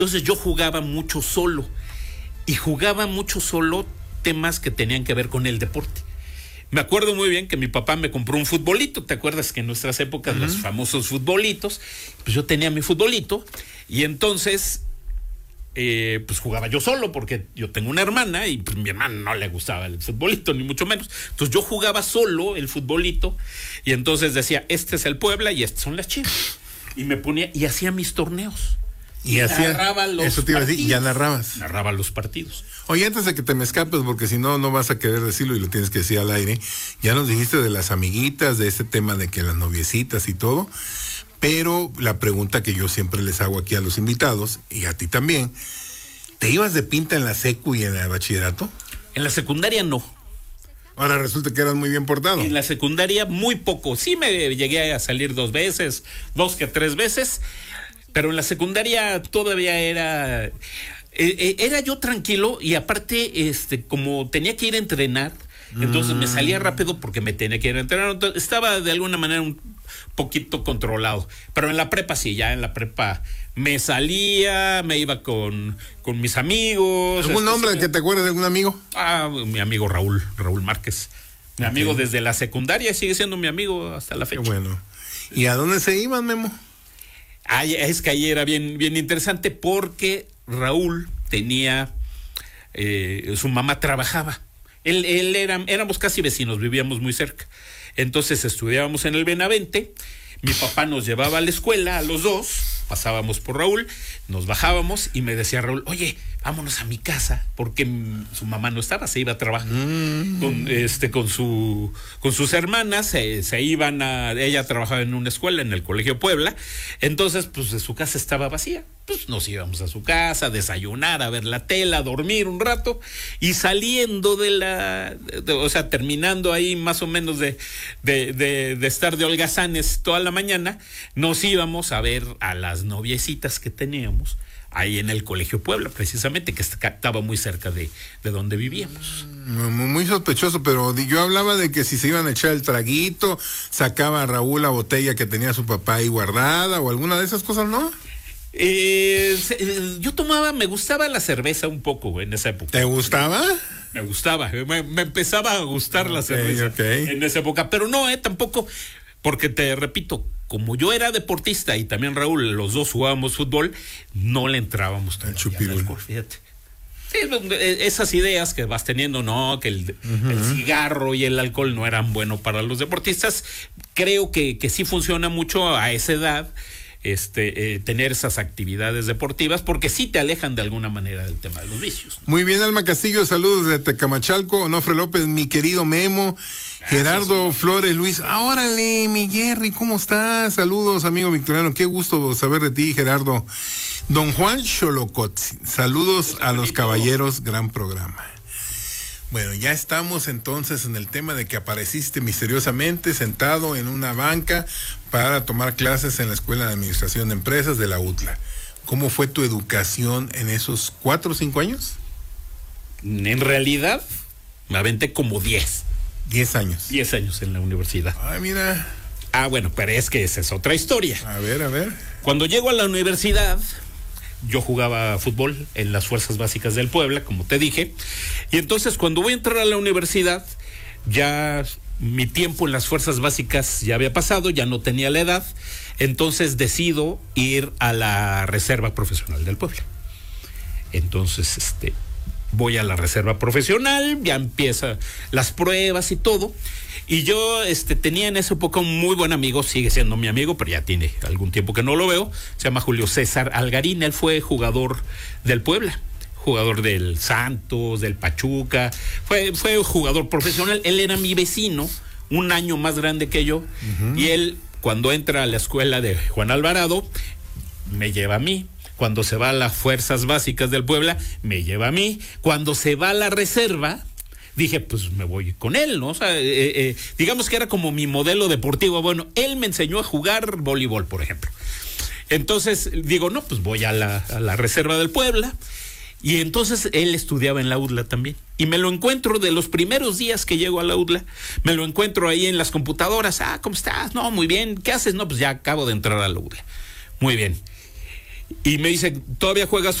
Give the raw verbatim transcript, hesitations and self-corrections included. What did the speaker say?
Entonces yo jugaba mucho solo y jugaba mucho solo temas que tenían que ver con el deporte. Me acuerdo muy bien que mi papá me compró un futbolito. ¿Te acuerdas que en nuestras épocas uh-huh. los famosos futbolitos? Pues yo tenía mi futbolito y entonces eh, pues jugaba yo solo porque yo tengo una hermana y pues mi hermana no le gustaba el futbolito ni mucho menos. Entonces yo jugaba solo el futbolito y entonces decía, este es el Puebla y estas son las Chivas. Y me ponía y hacía mis torneos. Y, y hacía, narraba los eso te iba a decir, ya narrabas. Narraba los partidos. Oye, antes de que te me escapes, porque si no, no vas a querer decirlo y lo tienes que decir al aire, ya nos dijiste de las amiguitas, de este tema de que las noviecitas y todo, pero la pregunta que yo siempre les hago aquí a los invitados, y a ti también, ¿te ibas de pinta en la secu y en el bachillerato? En la secundaria no. Ahora resulta que eras muy bien portado. En la secundaria muy poco. Sí me llegué a salir dos veces, dos que tres veces, pero en la secundaria todavía era... Eh, eh, era yo tranquilo y aparte, este, como tenía que ir a entrenar, entonces mm. me salía rápido porque me tenía que ir a entrenar. Entonces, estaba de alguna manera un poquito controlado. Pero en la prepa sí, ya en la prepa me salía, me iba con, con mis amigos. ¿Algún este, nombre sí, que te acuerdes de algún amigo? Ah, mi amigo Raúl, Raúl Márquez. Mi okay. amigo desde la secundaria, sigue siendo mi amigo hasta la fecha. Qué bueno. ¿Y a dónde se iban, Memo? Ah, es que ahí era bien, bien interesante porque Raúl tenía, eh, su mamá trabajaba. Él, él era, éramos casi vecinos, vivíamos muy cerca. Entonces estudiábamos en el Benavente. Mi papá nos llevaba a la escuela a los dos, pasábamos por Raúl, nos bajábamos y me decía Raúl, oye, vámonos a mi casa, porque su mamá no estaba, se iba a trabajar mm. con, este, con, su, con sus hermanas, se, se iban a, ella trabajaba en una escuela, en el Colegio Puebla, entonces pues su casa estaba vacía, pues nos íbamos a su casa, a desayunar, a ver la tela, a dormir un rato, y saliendo de la, de, o sea, terminando ahí más o menos de, de, de, de estar de holgazanes toda la mañana, nos íbamos a ver a las noviecitas que teníamos ahí en el Colegio Puebla, precisamente, que estaba muy cerca de, de donde vivíamos. Muy sospechoso, pero yo hablaba de que si se iban a echar el traguito, sacaba a Raúl la botella que tenía su papá ahí guardada o alguna de esas cosas, ¿no? Eh, yo tomaba, me gustaba la cerveza un poco en esa época. ¿Te gustaba? Me gustaba, me, me empezaba a gustar okay, la cerveza okay. en esa época, pero no, eh, tampoco, porque te repito, como yo era deportista y también Raúl, los dos jugábamos fútbol, no le entrábamos al alcohol, fíjate. Sí, esas ideas que vas teniendo, no, que el, uh-huh. el cigarro y el alcohol no eran buenos para los deportistas, creo que, que sí funciona mucho a esa edad, este, eh, tener esas actividades deportivas, porque sí te alejan de alguna manera del tema de los vicios. Muy bien, Alma Castillo, saludos de Tecamachalco, Onofre López, mi querido Memo, gracias, Gerardo sí. Flores, Luis, órale, mi Jerry, ¿cómo estás? Saludos, amigo Victoriano, qué gusto saber de ti, Gerardo. Don Juan Cholocot, saludos a los caballeros, gran programa. Bueno, ya estamos entonces en el tema de que apareciste misteriosamente sentado en una banca para tomar clases en la Escuela de Administración de Empresas de la U T L A. ¿Cómo fue tu educación en esos cuatro o cinco años? En realidad, me aventé como diez. Diez años. Diez años en la universidad. Ay, mira. Ah, bueno, pero es que esa es otra historia. A ver, a ver. Cuando llego a la universidad, yo jugaba fútbol en las fuerzas básicas del Puebla, como te dije, y entonces cuando voy a entrar a la universidad, ya mi tiempo en las fuerzas básicas ya había pasado, ya no tenía la edad, entonces decido ir a la reserva profesional del Puebla. Entonces, este, voy a la reserva profesional, ya empiezan las pruebas y todo, y yo este, tenía en esa época un muy buen amigo, sigue siendo mi amigo, pero ya tiene algún tiempo que no lo veo, se llama Julio César Algarín, él fue jugador del Puebla, jugador del Santos, del Pachuca, fue, fue jugador profesional, él era mi vecino, un año más grande que yo, uh-huh. y él cuando entra a la escuela de Juan Alvarado, me lleva a mí. Cuando se va a las fuerzas básicas del Puebla, me lleva a mí. Cuando se va a la reserva, dije, pues me voy con él, ¿no? O sea, eh, eh, digamos que era como mi modelo deportivo. Bueno, él me enseñó a jugar voleibol, por ejemplo. Entonces, digo, no, pues voy a la, a la reserva del Puebla. Y entonces él estudiaba en la U D L A también. Y me lo encuentro de los primeros días que llego a la U D L A. Me lo encuentro ahí en las computadoras. Ah, ¿cómo estás? No, muy bien. ¿Qué haces? No, pues ya acabo de entrar a la U D L A. Muy bien. Y me dice, ¿todavía juegas